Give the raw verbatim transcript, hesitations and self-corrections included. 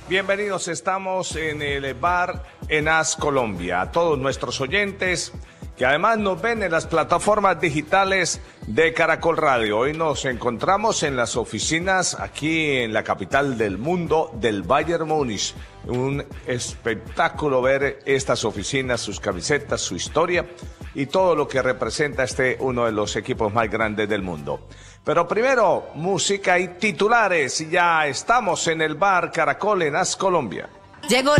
Bienvenidos, estamos en el bar Enas Colombia. A todos nuestros oyentes que además nos ven en las plataformas digitales de Caracol Radio. Hoy nos encontramos en las oficinas aquí en la capital del mundo del Bayern Múnich. Un espectáculo ver estas oficinas, sus camisetas, su historia y todo lo que representa este uno de los equipos más grandes del mundo. Pero primero, música y titulares. Ya estamos en el bar Caracol Enas Colombia. Llegó